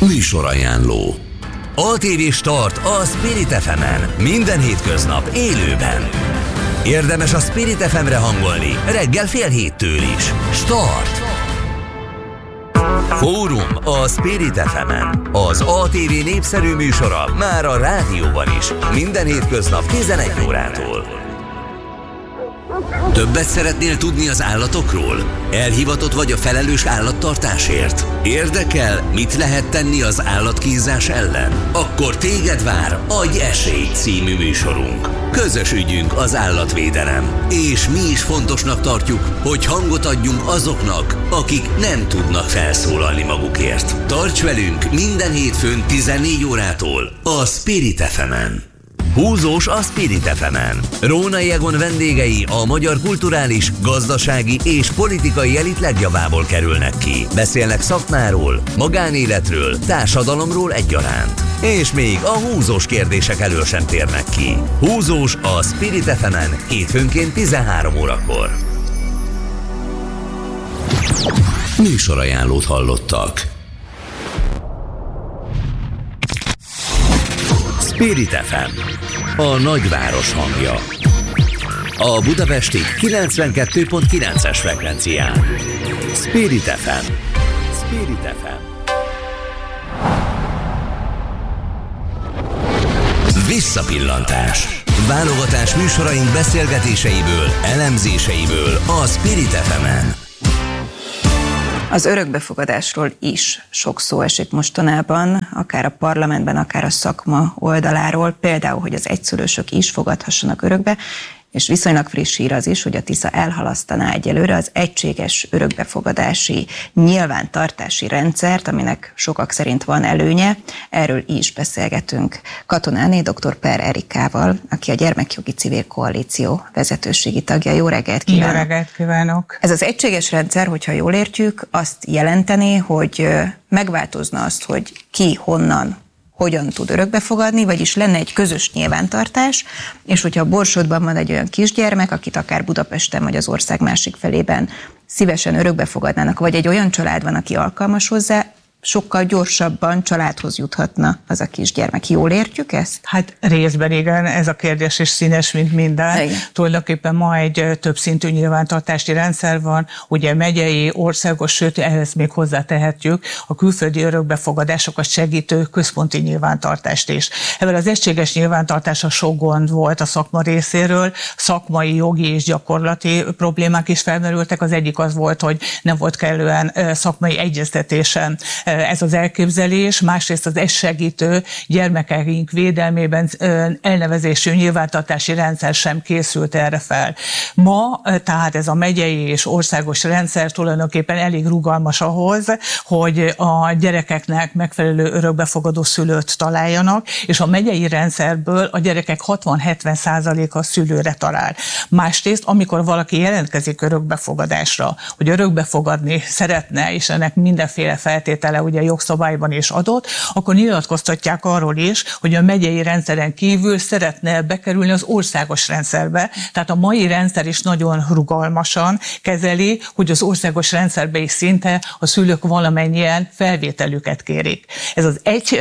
Műsorajánló. ATV Start a Spirit FM-en. Minden hétköznap élőben. Érdemes a Spirit FM-re hangolni reggel 6:30 is. Start! Fórum a Spirit FM-en. Az ATV népszerű műsora már a rádióban is. Minden hétköznap 11 órától. Többet szeretnél tudni az állatokról? Elhivatott vagy a felelős állattartásért? Érdekel, mit lehet tenni az állatkínzás ellen? Akkor téged vár Adj esélyt című műsorunk. Közös ügyünk az állatvédelem. És mi is fontosnak tartjuk, hogy hangot adjunk azoknak, akik nem tudnak felszólalni magukért. Tarts velünk minden hétfőn 14 órától a Spirit FM-en. Húzós a Spirit FM-en. Rónai Egon vendégei a magyar kulturális, gazdasági és politikai elit legjavából kerülnek ki. Beszélnek szakmáról, magánéletről, társadalomról egyaránt. És még a húzós kérdések elől sem térnek ki. Húzós a Spirit FM-en hétfőnként 13 órakor. Műsorajánlót hallottak. Spirit FM, a nagyváros hangja. A budapesti 92.9-es frekvencián. Spirit FM. Spirit FM. Visszapillantás. Válogatás műsoraink beszélgetéseiből, elemzéseiből a Spirit FM-en. Az örökbefogadásról is sok szó esik mostanában, akár a parlamentben, akár a szakma oldaláról, például, hogy az egyszülősök is fogadhassanak örökbe, és viszonylag friss hír az is, hogy a TISZA elhalasztaná egyelőre az egységes örökbefogadási nyilvántartási rendszert, aminek sokak szerint van előnye. Erről is beszélgetünk Katonáné dr. Per Erikával, aki a Gyermekjogi Civil Koalíció vezetőségi tagja. Jó reggelt kívánok! Jó reggelt kívánok! Ez az egységes rendszer, hogyha jól értjük, azt jelenteni, hogy megváltozna azt, hogy ki, honnan, hogyan tud örökbefogadni, vagyis lenne egy közös nyilvántartás, és hogyha a Borsodban van egy olyan kisgyermek, akit akár Budapesten vagy az ország másik felében szívesen örökbefogadnának, vagy egy olyan család van, aki alkalmas hozzá, sokkal gyorsabban családhoz juthatna az a kisgyermek. Jól értjük ezt? Hát részben igen, ez a kérdés is színes, mint minden. Igen. Tulajdonképpen ma egy többszintű nyilvántartási rendszer van, ugye megyei, országos, sőt, ehhez még hozzátehetjük a külföldi örökbefogadásokat segítő központi nyilvántartást is. Ezzel az egységes nyilvántartásra sok gond volt a szakma részéről, szakmai, jogi és gyakorlati problémák is felmerültek. Az egyik az volt, hogy nem volt kellően szakmai egyeztetésen ez az elképzelés, másrészt az ezt segítő gyermekeink védelmében elnevezésű nyilvántartási rendszer sem készült erre fel. Ma tehát ez a megyei és országos rendszer tulajdonképpen elég rugalmas ahhoz, hogy a gyerekeknek megfelelő örökbefogadó szülőt találjanak, és a megyei rendszerből a gyerekek 60-70%-a szülőre talál. Másrészt, amikor valaki jelentkezik örökbefogadásra, hogy örökbefogadni szeretne, és ennek mindenféle feltétele ugye jogszabályban is adott, akkor nyilatkoztatják arról is, hogy a megyei rendszeren kívül szeretne bekerülni az országos rendszerbe. Tehát a mai rendszer is nagyon rugalmasan kezeli, hogy az országos rendszerbe is szinte a szülők valamennyien felvételüket kérik. Ez az egy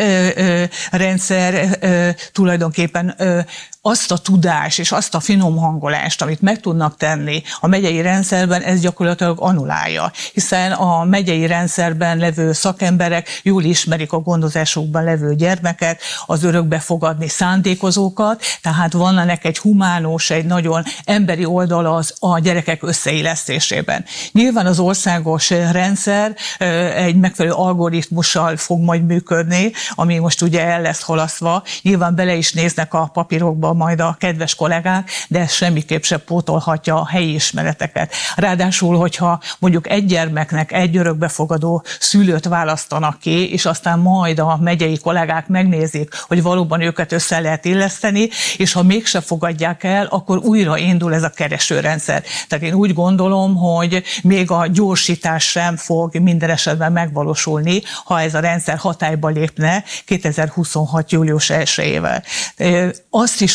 rendszer tulajdonképpen azt a tudás és azt a finom hangolást, amit meg tudnak tenni a megyei rendszerben, ez gyakorlatilag annulálja. Hiszen a megyei rendszerben levő szakemberek jól ismerik a gondozásukban levő gyermeket, az örökbefogadni szándékozókat, tehát van ennek egy humánus, egy nagyon emberi oldala az a gyerekek összeillesztésében. Nyilván az országos rendszer egy megfelelő algoritmussal fog majd működni, ami most ugye el lesz halasztva. Nyilván bele is néznek a papírokba majd a kedves kollégák, de ez semmiképp sem pótolhatja a helyi ismereteket. Ráadásul, hogyha mondjuk egy gyermeknek egy örökbefogadó szülőt választanak ki, és aztán majd a megyei kollégák megnézik, hogy valóban őket össze lehet illeszteni, és ha mégse fogadják el, akkor újra indul ez a keresőrendszer. Tehát én úgy gondolom, hogy még a gyorsítás sem fog minden esetben megvalósulni, ha ez a rendszer hatályba lépne 2026. július 1-ével. Azt is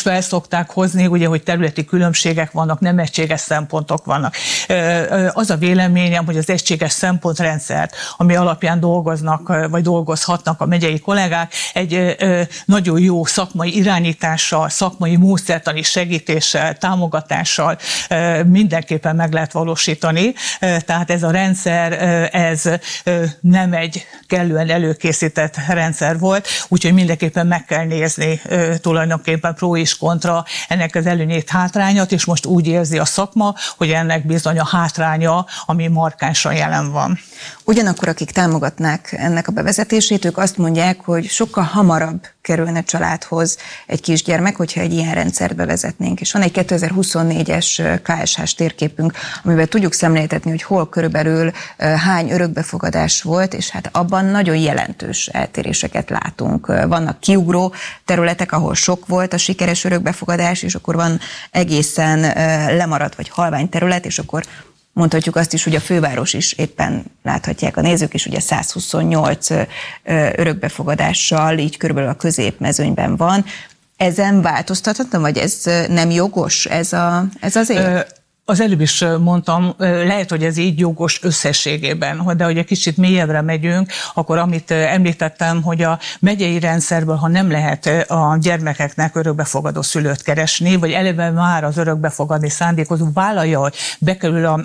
felszokták hozni, ugye, hogy területi különbségek vannak, nem egységes szempontok vannak. Az a véleményem, hogy az egységes szempontrendszert, ami alapján dolgoznak, vagy dolgozhatnak a megyei kollégák, egy nagyon jó szakmai irányítással, szakmai módszertani segítéssel, támogatással mindenképpen meg lehet valósítani. Tehát ez a rendszer, ez nem egy kellően előkészített rendszer volt, úgyhogy mindenképpen meg kell nézni tulajdonképpen pro és kontra ennek az előnyét, hátrányát, és most úgy érzi a szakma, hogy ennek bizony a hátránya, ami markánsan jelen van. Ugyanakkor, akik támogatnák ennek a bevezetését, ők azt mondják, hogy sokkal hamarabb kerülne családhoz egy kisgyermek, hogyha egy ilyen rendszert bevezetnénk. És van egy 2024-es KSH-s térképünk, amiben tudjuk szemléltetni, hogy hol körülbelül hány örökbefogadás volt, és hát abban nagyon jelentős eltéréseket látunk. Vannak kiugró területek, ahol sok volt a sikeres örökbefogadás, és akkor van egészen lemaradt vagy halvány terület, és akkor mondhatjuk azt is, hogy a főváros is éppen láthatják a nézők is, ugye 128 örökbefogadással, így körülbelül a középmezőnyben van. Ezen változtathatom, vagy ez nem jogos, ez az év? Az előbb is mondtam, lehet, hogy ez így jogos összességében, de hogy egy kicsit mélyebbre megyünk, akkor amit említettem, hogy a megyei rendszerből, ha nem lehet a gyermekeknek örökbefogadó szülőt keresni, vagy eleve már az örökbefogadni szándékozó vállalja, hogy bekerül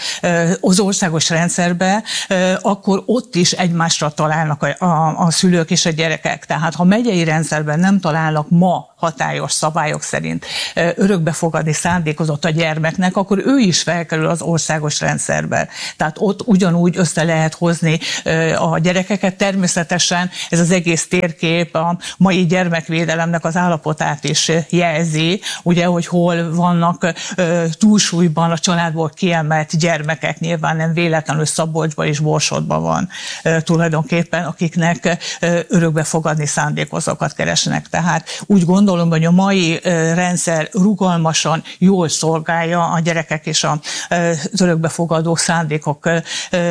az országos rendszerbe, akkor ott is egymásra találnak a szülők és a gyerekek. Tehát ha megyei rendszerben nem találnak ma hatályos szabályok szerint örökbefogadni szándékozott a gyermeknek, akkor ő is felkerül az országos rendszerbe. Tehát ott ugyanúgy össze lehet hozni a gyerekeket. Természetesen ez az egész térkép a mai gyermekvédelemnek az állapotát is jelzi, ugye, hogy hol vannak túlsúlyban a családból kiemelt gyermekek, nyilván nem véletlenül Szabolcsban és Borsodban van tulajdonképpen, akiknek örökbefogadni szándékozókat keresnek. Tehát úgy gondolom, hogy a mai rendszer rugalmasan jól szolgálja a gyerekek és az örökbefogadó szándékokat,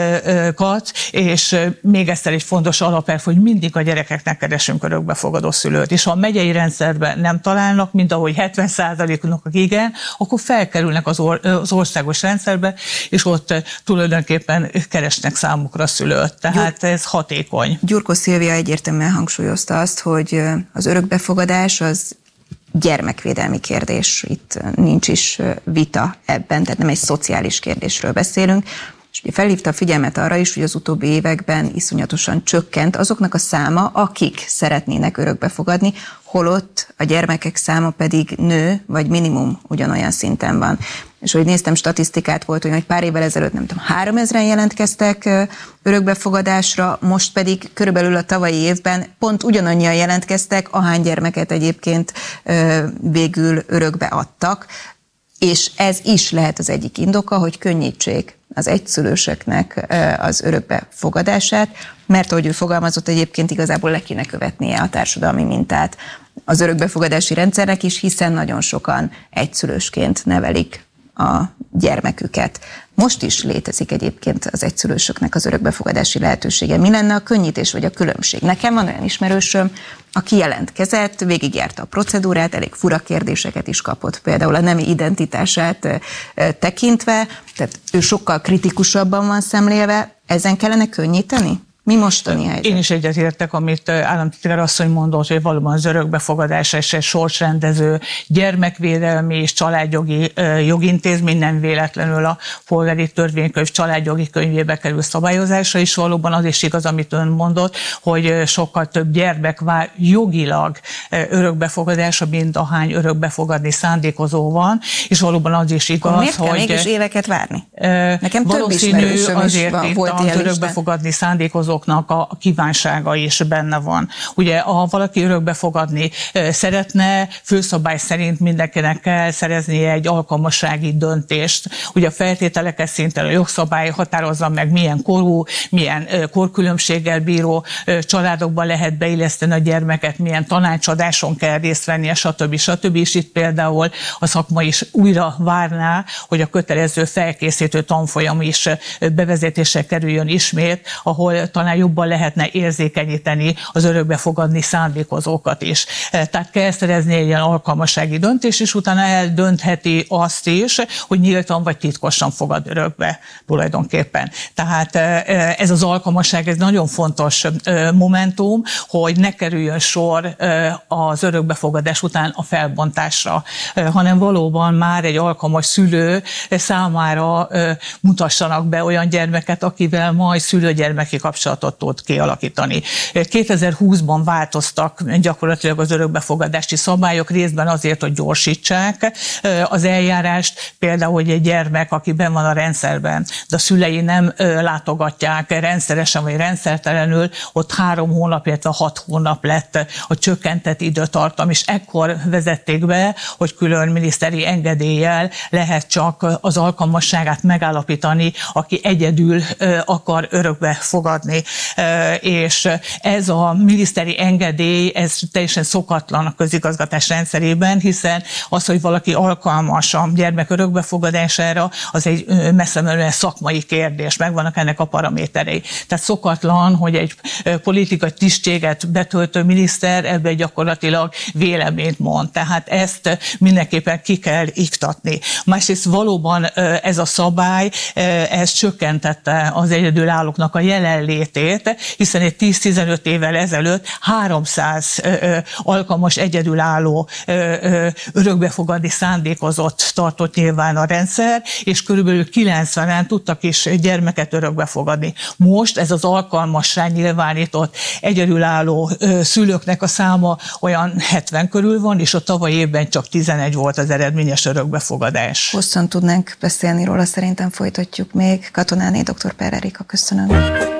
és még egyszer egy fontos alapelv, hogy mindig a gyerekeknek keresünk örökbefogadó szülőt. És ha a megyei rendszerben nem találnak, mint ahogy 70%-nak igen, akkor felkerülnek az országos rendszerbe, és ott tulajdonképpen keresnek számukra szülőt. Tehát ez hatékony. Gyurkó Szilvia egyértelműen hangsúlyozta azt, hogy az örökbefogadás az gyermekvédelmi kérdés, itt nincs is vita ebben, tehát nem egy szociális kérdésről beszélünk. És ugye felhívta a figyelmet arra is, hogy az utóbbi években iszonyatosan csökkent azoknak a száma, akik szeretnének örökbefogadni, holott a gyermekek száma pedig nő, vagy minimum ugyanolyan szinten van. És hogy néztem statisztikát, volt olyan, hogy pár évvel ezelőtt, nem tudom, 3000-en jelentkeztek örökbefogadásra, most pedig körülbelül a tavalyi évben pont ugyanannyian jelentkeztek, ahány gyermeket egyébként végül örökbe adtak. És ez is lehet az egyik indoka, hogy könnyítsék az egyszülőseknek az örökbefogadását, mert ahogy ő fogalmazott, egyébként igazából le kéne követnie a társadalmi mintát az örökbefogadási rendszernek is, hiszen nagyon sokan egyszülősként nevelik a gyermeküket. Most is létezik egyébként az egyszülősöknek az örökbefogadási lehetősége. Mi lenne a könnyítés vagy a különbség? Nekem van olyan ismerősöm, aki jelentkezett, végigjárta a procedúrát, elég fura kérdéseket is kapott, például a nemi identitását tekintve, tehát ő sokkal kritikusabban van szemlélve. Ezen kellene könnyíteni? Mi mostani helyzet? Én is egyetértek, amit államtitkár asszony mondott, hogy valóban az örökbefogadás és egy sorsrendező gyermekvédelmi és családjogi jogintézmény, nem véletlenül a polgári törvénykönyv családjogi könyvébe kerül szabályozásra is. Valóban az is igaz, amit ön mondott, hogy sokkal több gyermek vár jogilag örökbefogadásra, mint ahány örökbefogadni szándékozó van, és valóban az is igaz, miért kell mégis éveket várni? Nekem több ismerősöm azért volt az örökbefogadni szándékozó a kívánsága is benne van. Ugye, ha valaki örökbefogadni szeretne, főszabály szerint mindenkinek kell szereznie egy alkalmassági döntést. Ugye a feltételeket szintén a jogszabály határozza meg, milyen korú, milyen korkülönbséggel bíró családokban lehet beilleszteni a gyermeket, milyen tanácsadáson kell részt vennie, stb. És itt például a szakma is újra várná, hogy a kötelező felkészítő tanfolyam is bevezetésre kerüljön ismét, ahol talán jobban lehetne érzékenyíteni az örökbefogadni szándékozókat is. Tehát kell szerezni egy ilyen alkalmassági döntés, és utána eldöntheti azt is, hogy nyíltan vagy titkosan fogad örökbe tulajdonképpen. Tehát ez az alkalmasság, ez nagyon fontos momentum, hogy ne kerüljön sor az örökbefogadás után a felbontásra, hanem valóban már egy alkalmas szülő számára mutassanak be olyan gyermeket, akivel majd szülő-gyermeki kapcsolatot tud kialakítani. 2020-ban változtak gyakorlatilag az örökbefogadási szabályok, részben azért, hogy gyorsítsák az eljárást, például, hogy egy gyermek, aki benn van a rendszerben, de a szülei nem látogatják rendszeresen vagy rendszertelenül, ott 3 hónap, illetve 6 hónap lett a csökkentett időtartam, és ekkor vezették be, hogy külön miniszteri engedéllyel lehet csak az alkalmasságát megállapítani, aki egyedül akar örökbe fogadni. És ez a miniszteri engedély, ez teljesen szokatlan a közigazgatás rendszerében, hiszen az, hogy valaki alkalmas a gyermek örökbefogadására, az egy messze menően szakmai kérdés, megvannak ennek a paraméterei. Tehát szokatlan, hogy egy politikai tisztséget betöltő miniszter ebbe gyakorlatilag véleményt mond. Tehát ezt mindenképpen ki kell iktatni. Másrészt valóban ez a szabály, ez csökkentette az egyedülállóknak a jelenlétét, hiszen egy 10-15 évvel ezelőtt 300 alkalmas egyedülálló örökbefogadni szándékozott tartott nyilván a rendszer, és körülbelül 90-en tudtak is gyermeket örökbefogadni. Most ez az alkalmassá nyilvánított egyedülálló szülőknek a száma olyan 70 körül van, és a tavalyi évben csak 11 volt az eredményes örökbefogadás. Hosszan tudnánk beszélni róla, szerintem folytatjuk még. Katonáné dr. Per Erika, köszönöm.